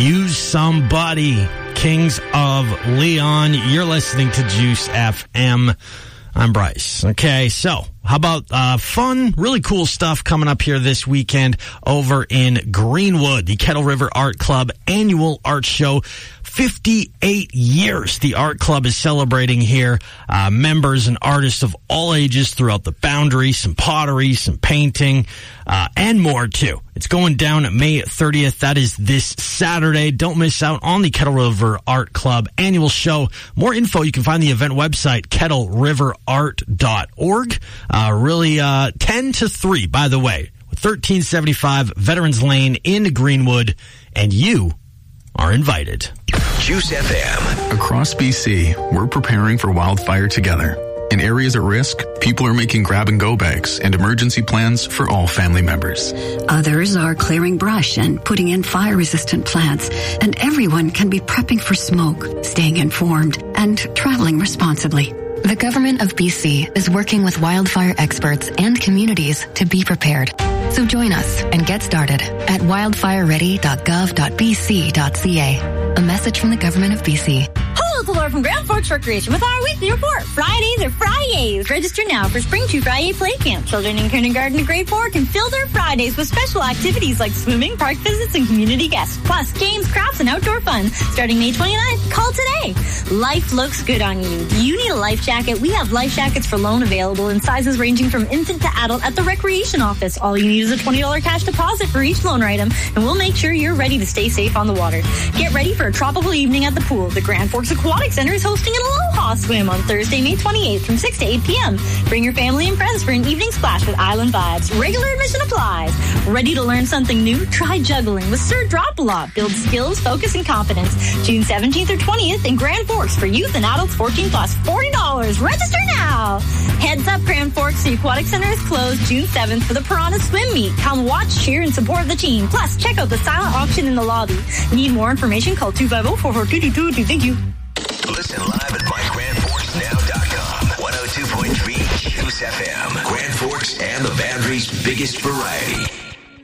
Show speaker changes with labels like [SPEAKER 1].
[SPEAKER 1] Use Somebody, Kings of Leon. You're listening to Juice FM. I'm Bryce. Okay, so how about fun, really cool stuff coming up here this weekend over in Greenwood, the Kettle River Art Club annual art show. 58 years the art club is celebrating here. Members and artists of all ages throughout the boundary, some pottery, some painting, and more too. It's going down at May 30th. That is this Saturday. Don't miss out on the Kettle River Art Club annual show. More info, you can find the event website, kettleriverart.org. Really, 10 to 3, by the way, 1375 Veterans Lane in Greenwood, and you are invited.
[SPEAKER 2] Juice FM.
[SPEAKER 3] Across BC, we're preparing for wildfire together. In areas at risk, people are making grab-and-go bags and emergency plans for all family members.
[SPEAKER 4] Others are clearing brush and putting in fire-resistant plants. And everyone can be prepping for smoke, staying informed, and traveling responsibly.
[SPEAKER 5] The Government of BC is working with wildfire experts and communities to be prepared. So join us and get started at wildfireready.gov.bc.ca. A message from the Government of BC.
[SPEAKER 6] Hello, it's Laura from Grand Forks Recreation with our weekly report. Fridays are Fridays. Register now for Spring 2 Friday Play Camp. Children in kindergarten to grade 4 can fill their Fridays with special activities like swimming, park visits, and community guests. Plus, games, crafts, and outdoor fun. Starting May 29th, call today. Life looks good on you. Do you need a life jacket? We have life jackets for loan available in sizes ranging from infant to adult at the Recreation Office. All you need is a $20 cash deposit for each loan item, and we'll make sure you're ready to stay safe on the water. Get ready for a tropical evening at the pool. The Grand Forks Aquatic Center is hosting an Aloha Swim on Thursday, May 28th from 6 to 8 p.m. Bring your family and friends for an evening splash with Island Vibes. Regular admission applies. Ready to learn something new? Try juggling with Sir Drop-A-Lot. Build skills, focus, and confidence. June 17th or 20th in Grand Forks for youth and adults 14 plus. $40. Register now. Heads up, Grand Forks. The Aquatic Center is closed June 7th for the Piranha Swim Meet. Come watch, cheer, and support the team. Plus, check out the silent auction in the lobby. Need more information? Call 250-442-2222. Thank you.
[SPEAKER 2] Listen live at mygrandforksnow.com. 102.3 Juice FM. Grand Forks and the Boundary's biggest variety.